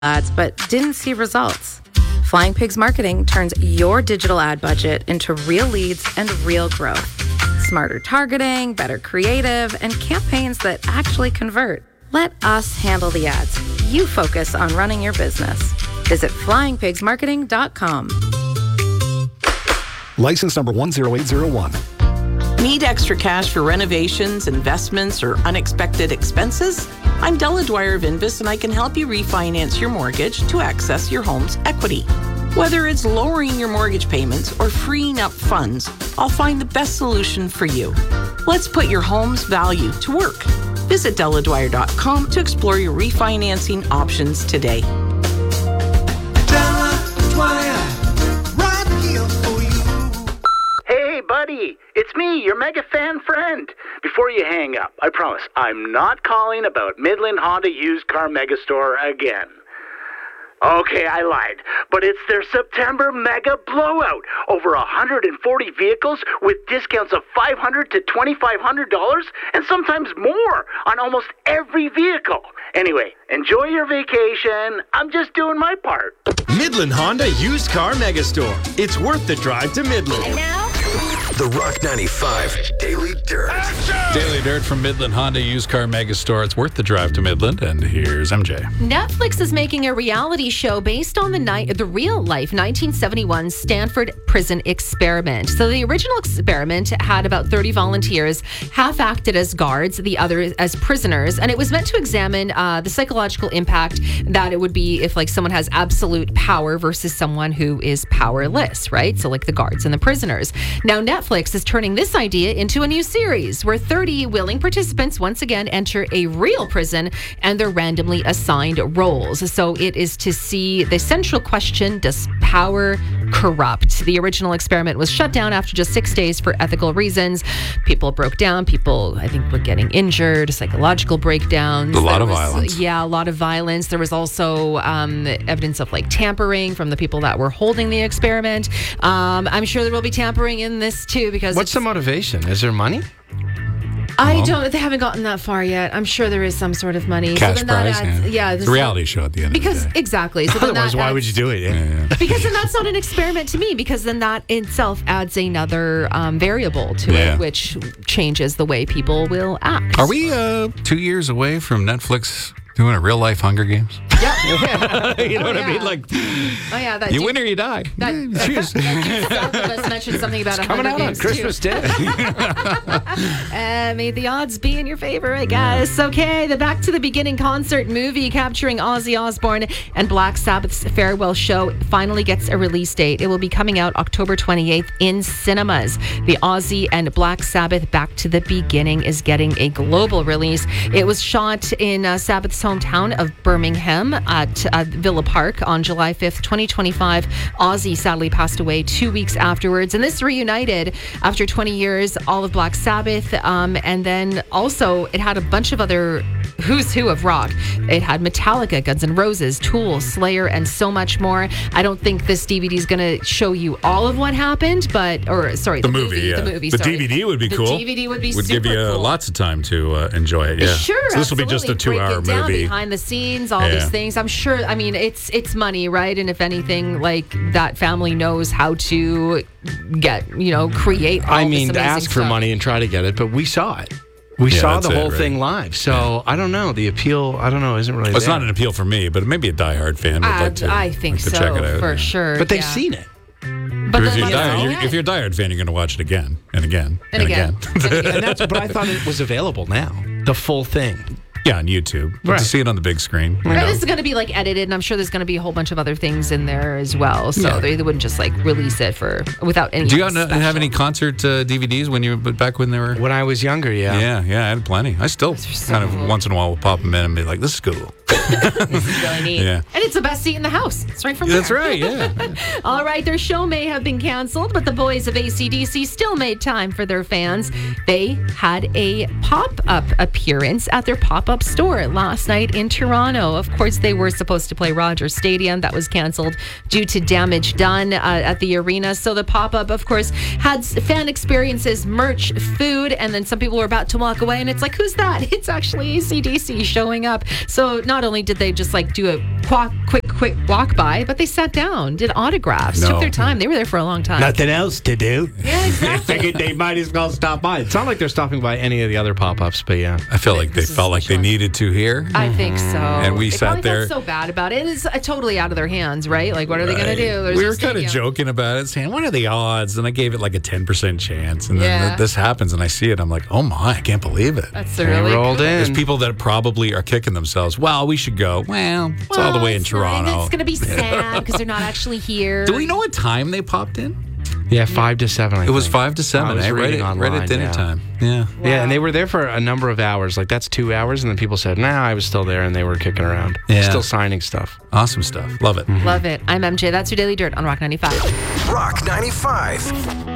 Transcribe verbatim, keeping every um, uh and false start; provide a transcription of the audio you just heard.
ads but didn't see results. Flying Pigs Marketing turns your digital ad budget into real leads and real growth. Smarter targeting, better creative, and campaigns that actually convert. Let us handle the ads. You focus on running your business. Visit flying pigs marketing dot com. License number one zero eight zero one. Need extra cash for renovations, investments, or unexpected expenses? I'm Della Dwyer of Invis, and I can help you refinance your mortgage to access your home's equity. Whether it's lowering your mortgage payments or freeing up funds, I'll find the best solution for you. Let's put your home's value to work. Visit della dwyer dot com to explore your refinancing options today. Della Dwyer, right here for you. Hey, buddy, it's me, your mega fan friend. Before you hang up, I promise I'm not calling about Midland Honda Used Car Megastore again. Okay, I lied, but it's their September mega blowout. Over one hundred forty vehicles with discounts of five hundred dollars to twenty-five hundred dollars and sometimes more on almost every vehicle. Anyway, enjoy your vacation. I'm just doing my part. Midland Honda Used Car Megastore. It's worth the drive to Midland. And now, The Rock ninety-five Daily Dirt. Daily Dirt from Midland Honda Used Car Megastore. It's worth the drive to Midland, and here's M J. Netflix is making a reality show based on the night, the real-life nineteen seventy-one Stanford prison experiment. So the original experiment had about thirty volunteers, half acted as guards, the other as prisoners, and it was meant to examine uh, the psychological impact that it would be if, like, someone has absolute power versus someone who is powerless, right? So, like the guards and the prisoners. Now, Netflix is turning this idea into a new series where thirty willing participants once again enter a real prison and they're randomly assigned roles. So it is to see the central question: does power corrupt? The original experiment was shut down after just six days for ethical reasons. People broke down. People, I think, were getting injured, psychological breakdowns. A lot There of was, violence. Yeah, a lot of violence. There was also um, evidence of like tampering from the people that were holding the experiment. Um, I'm sure there will be tampering in this too because What's the motivation? Is there money? I Well. don't. They haven't gotten that far yet. I'm sure there is some sort of money. Cash so then that prize. adds, yeah, yeah it's there's a reality show at the end because of the day. exactly. So then Otherwise, that why adds- would you do it? Yeah. Yeah, yeah. Because then that's not an experiment to me. Because then that itself adds another um, variable to Yeah. it, which changes the way people will act. Are we uh, two years away from Netflix doing a real life Hunger Games? Yep. you know Oh, what I yeah. mean? Like, Oh yeah, that you dude- win or you die. That, Yeah, cheers. that Elvis mentioned something about a Coming Hunger out on Games Christmas too. Day. Uh, may the odds be in your favor, I guess. Okay, the Back to the Beginning concert movie capturing Ozzy Osbourne and Black Sabbath's farewell show finally gets a release date. It will be coming out October twenty-eighth in cinemas. The Ozzy and Black Sabbath Back to the Beginning is getting a global release. It was shot in uh, Sabbath's hometown of Birmingham at uh, Villa Park on July fifth, twenty twenty-five. Ozzy sadly passed away two weeks afterwards, and this reunited after twenty years all of Black Sabbath, um, and then also it had a bunch of other who's who of rock. It had Metallica, Guns N' Roses, Tool, Slayer, and so much more. I don't think this D V D is going to show you all of what happened, but or sorry, The, the, movie, yeah. the movie, The sorry. D V D would be the cool. D V D would be Would super give you uh, cool. lots of time to uh, enjoy it. Yeah. Sure. So this will be just a absolutely. two-hour Break it down movie. behind the scenes, all Yeah. these things. I'm sure. I mean, it's it's money, right? And if anything, like that family knows how to get, you know, create. All I this mean, amazing ask for stuff. money and try to get it, but we saw it. We Yeah, saw that's the it, whole right? thing live. So I don't know. The appeal, I don't know, isn't really Well, it's there. not an appeal for me, but maybe a diehard fan would I, like to. I think like to so, check it out. for yeah. sure. But they've yeah. seen it. But If then you're, let's diehard, go you're, ahead. if you're a diehard fan, you're going to watch it again and again And again. and again. And that's, but I thought it was available now. The full thing. Yeah, on YouTube. But Right. to see it on the big screen. you Right, know. this is going to be like edited, and I'm sure there's going to be a whole bunch of other things in there as well. So Yeah. they, they wouldn't just like release it for without any. Do you have special. any concert uh, D V Ds when you but back when they were? When I was younger, yeah. Yeah, yeah, I had plenty. I still so kind of cool. once in a while will pop them in and be like, "This is cool." This is really neat. Yeah. And it's the best seat in the house. It's right from That's there. right. Yeah. All right, their show may have been canceled, but the boys of A C D C still made time for their fans. They had a pop-up appearance at their pop-up pop-up store last night in Toronto. Of course, they were supposed to play Rogers Stadium. That was canceled due to damage done uh, at the arena. So the pop-up, of course, had fan experiences, merch, food, and then some people were about to walk away, and it's like, who's that? It's actually A C D C showing up. So not only did they just like do a quick, quick, quick walk by, but they sat down, did autographs, No. took their time. They were there for a long time. Nothing else to do. Yeah, exactly. Figured they might as well stop by. It's not like they're stopping by any of the other pop-ups, but yeah. I feel like they This is felt like they special. needed to here. I think so. And we they sat probably there- felt so bad about it. It's uh, totally out of their hands, right? Like, what are they going to do? There's we no were kind of stadium. joking about it, saying, what are the odds? And I gave it like a ten percent chance. And then Yeah. th- this happens, and I see it. I'm like, oh my, I can't believe it. That's They really rolled cool. in. There's people that probably are kicking themselves. Well, we should go. Well, it's all the way in it's not- Toronto. It's going to be sad because they're not actually here. Do we know what time they popped in? Yeah, five to seven. I It was think. five to I seven, was eh? Right, reading at, right online, at dinner yeah. time. Yeah. Yeah, and they were there for a number of hours. Like, that's two hours. And then people said, nah, I was still there. And they were kicking around. Yeah. Still signing stuff. Awesome stuff. Love it. Love it. I'm M J. That's your Daily Dirt on Rock ninety-five. Rock ninety-five.